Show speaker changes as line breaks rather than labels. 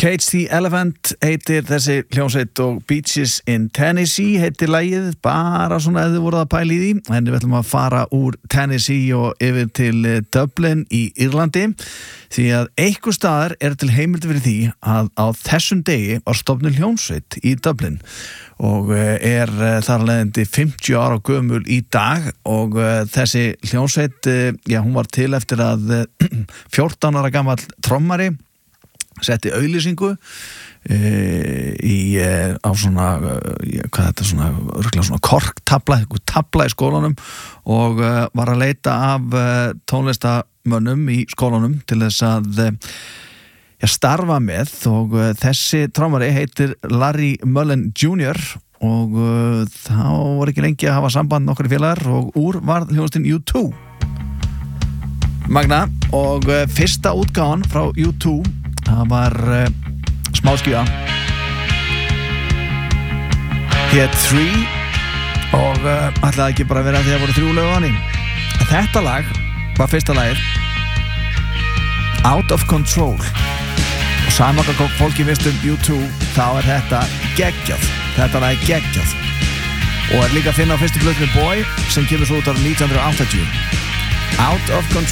Cage the Elephant heitir þessi hljómsveit og Beaches in Tennessee heitir lagið, bara svona ef þið voruð að pæla í því, en við ætlum að fara úr Tennessee og yfir til Dublin í Írlandi, því að einhver staðar er til heimildi fyrir því að á þessum degi var stofnuð hljómsveit í Dublin og er þar leiðandi 50 ára gömul í dag og þessi hljómsveit, hún var til eftir að 14 ára gamall trommari setti auglýsingu á svona hvað þetta svona, örugglega svona korktabla, tabla í skólanum og var að leita af tónlistamönnum í skólanum til þess að starfa með og þessi trommari heitir Larry Mullen Jr. og þá var ekki lengi að hafa samband nokkri félagar og úr var hljómsveitin U2 Magna og fyrsta útgáfan frá U2 það var smáskífa hét 3 og ætlaði ekki bara að vera því að voru 3 lög á henni. Þetta lag var fyrsta lagið Out of Control og sama hvað fólki veist U2 þá er þetta geggjað, þetta lag er geggjað og er líka að finna á fyrstu plötunni Boy sem kemur svo út á 1980 Out of Control